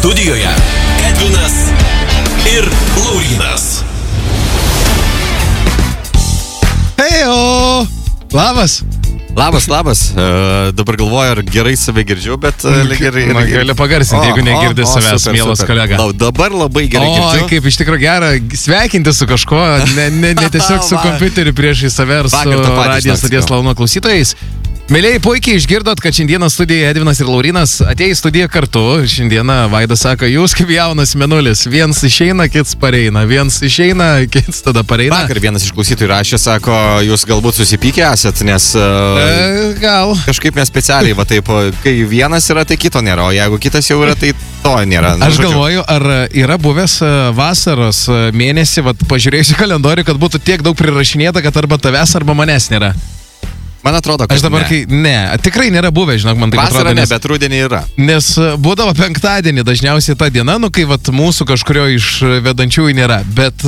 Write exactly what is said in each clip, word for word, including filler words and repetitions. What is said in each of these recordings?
Studijoje Edvinas ir Laurynas. Hejo! Labas! Labas, labas. Uh, dabar galvoju, ar gerai save girdžiu, bet uh, gerai. Man gali pagarsinti, jeigu negirdi savęs, super, mielas super. Kolega. Lau, dabar labai gerai o, girdžiu. O, kaip iš tikrųjų gera sveikinti su kažkuo, ne, ne, ne tiesiog su kompiuteriu priešai save ar su radijos stoties Launo klausytojais. Mėlėjai, puikiai išgirdot, kad šiandieną studijoje Edvinas ir Laurynas atėjo į studiją kartu. Šiandieną Vaidas sako, jūs kaip jaunas mėnulis, viens išeina, kits pareina, viens išeina, kits tada pareina. Vakar vienas iš klausytojų rašė, sako, jūs galbūt susipykę esat, nes uh, e, gal. kažkaip mes specialiai, va taip, kai vienas yra, tai kito nėra, o jeigu kitas jau yra, tai to nėra. Nu, Aš galvoju, ar yra buvęs vasaros mėnesį, va, pažiūrėjusi kalendorių, kad būtų tiek daug prirašinėta, kad arba tavęs, arba manęs nėra. Man atrodo, kad Aš dabar, ne. kai, ne, tikrai nėra buvę, žinok, man tai atrodo. Vasarą ne, nes, bet rudenį yra. Nes būdavo penktadienį dažniausiai ta diena, nu kai vat, mūsų kažkurio iš vedančiųjų nėra, bet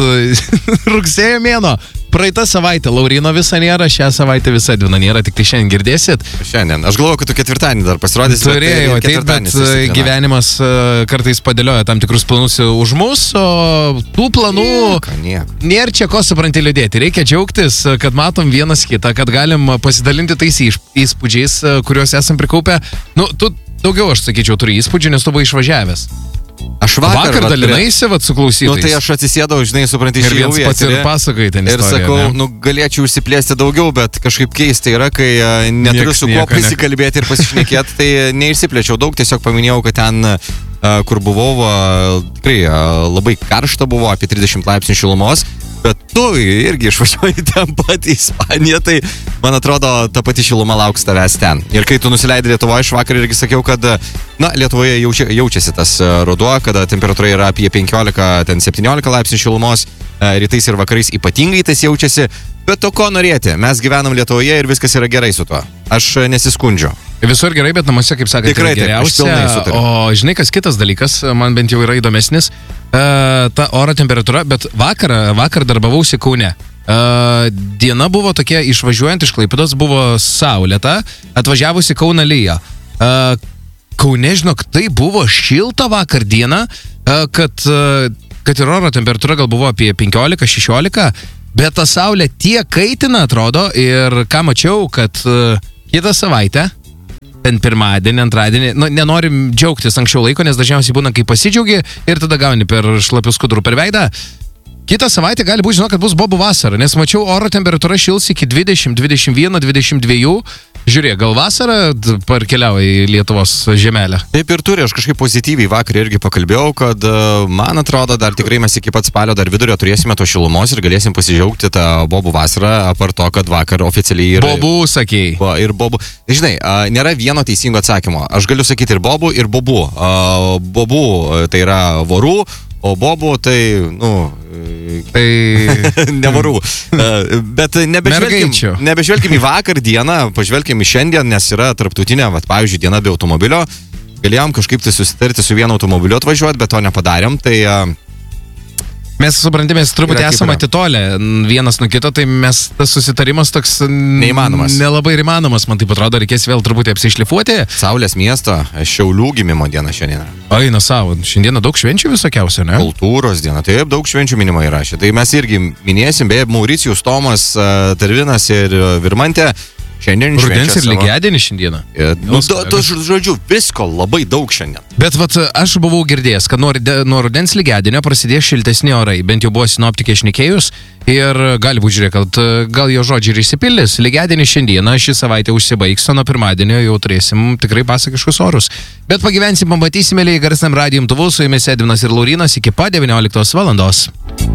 rugsėjo mėno, praeitą savaitę Lauryno visą nėra, šią savaitę visą Edvino nėra, tik tai šiandien girdėsit. Šiandien. Aš galvoju, kad tu ketvirtadienį dar pasirodysi. Turėjau ateit, bet gyvenimas kartais padėlioja tam tikrus planus už mus, o tų planų nieko, nieko. Nėra čia ko supranti liūdėti. Reikia džiaugtis, kad matom vienas kitą, kad galim pasidalinti tais įspūdžiais, kuriuos esam prikaupę. Nu, tu daugiau, aš sakyčiau, turi įspūdžių, nes tu buvai išvažiavęs. Aš vakar, vakar dalinaisi, vat, su klausytojais. Nu, tai aš atsisėdau, žinai, supranti, ir viens pats ir pasakai ten ir istoriją. Ir sakau, ne? nu, galėčiau užsiplėsti daugiau, bet kažkaip keistai yra, kai uh, neturiu Nieks su kuo pasikalbėti ir pasišnekėti, tai neišsiplėčiau daug, tiesiog paminėjau, kad ten, uh, kur buvau, uh, tikrai uh, labai karšta buvo, apie trisdešimt laipsnių šilumos, bet tu irgi išvažiuoji ten pat į Ispaniją, tai man atrodo, ta pati šiluma lauks tavęs ten. Ir kai tu nusileidai Lietuvoje, aš vakar irgi sakiau, kad, na, Lietuvoje jaučia, jaučiasi tas ruduo, kada temperatūra yra apie penkiolika, ten septyniolika laipsnių šilumos, rytais ir vakarais ypatingai tas jaučiasi, bet to ko norėti, mes gyvenam Lietuvoje ir viskas yra gerai su tuo. Aš nesiskundžiu. Visur gerai, bet namuose, kaip sakant, tikrai geriausia. O žinai, kas kitas dalykas, man bent jau yra įdomesnis, uh, ta oro temperatūra, bet vakar, vakar darbavausi Kaune. Uh, diena buvo tokia, išvažiuojant iš Klaipėdos, buvo saulėta, atvažiavusi Kauną lyja. Uh, Kaune, žinok, tai buvo šilta vakar dieną, uh, kad, uh, kad ir oro temperatūra gal buvo apie penkiolika šešiolika, bet ta saulė tiek kaitina, atrodo, ir ką mačiau, kad uh, kitą savaitę, ten pirmadienį, antradienį, nu, nenorim džiaugtis anksčiau laiko, nes dažniausiai būna, kai pasidžiaugi ir tada gauni per šlapius skudurų per veidą. Kitą savaitę gali būti, žinau, kad bus bobų vasara, nes mačiau oro temperatūra šils iki dvidešimt, dvidešimt vienas, dvidešimt dva. Žiūrėk, gal vasara parkeliauja į Lietuvos žemelę? Taip ir turi, aš kažkaip pozityviai vakar irgi pakalbėjau, kad man atrodo, dar tikrai mes iki pat spalio dar vidurio turėsime to šilumos ir galėsim pasidžiaugti tą bobų vasarą, apart to, kad vakar oficialiai yra... Bobų, sakei. Bo, ir bobų. Žinai, nėra vieno teisingo atsakymo. Aš galiu sakyti ir bobų, ir bobų. Bobų tai yra vorų, o bobų tai, nu... Tai... ne vorų. Bet nebežvelkim, nebežvelkim į vakar dieną, pažvelkim į šiandien, nes yra tarptautinė, vat, pavyzdžiui, diena be automobilio. Galėjom kažkaip tai susitarti su vienu automobiliu atvažiuoti, bet to nepadarėm, tai... Mes suprantimės, truputį esame atitolę vienas nuo kito, tai mes tas susitarimas toks neįmanomas. Nelabai ir įmanomas, man taip atrodo, reikės vėl truputį apsišlifuoti. Saulės miesto, Šiaulių gimimo diena šiandien. Ai, na savo, šiandieną daug švenčių visokiausia, ne? Kultūros diena, taip, daug švenčių minimo įrašė. Tai mes irgi minėsim, beje, Mauricijus, Tomas, Tarvinas ir Virmantė. Šiandien rudens ir lygiadienį šiandieną. Nu, to žodžiu, visko labai daug šiandien. Bet vat, aš buvau girdėjęs, kad nuo, nuo rudens lygiadienio prasidės šiltesni orai, bent jau buvo sinoptikė šnekėjus ir gali būti, žiūrėk, kad gal jo žodžiai ir išsipildys. Lygiadienį šiandieną ši savaitė užsibaigs, o nuo pirmadienio jau turėsim tikrai pasakiškus orus. Bet pagyvensim, pamatysim, mėlyje garsiniam radijo imtuvu, su jumis Edvinas ir Laurynas iki pat devynioliktos valandos.